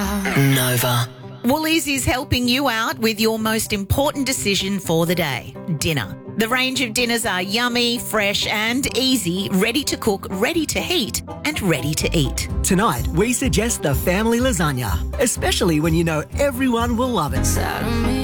Nova. Woolies is helping you out with your most important decision for the day, dinner. The range of dinners are yummy, fresh and easy, ready to cook, ready to heat and ready to eat. Tonight, we suggest the family lasagna, especially when you know everyone will love it.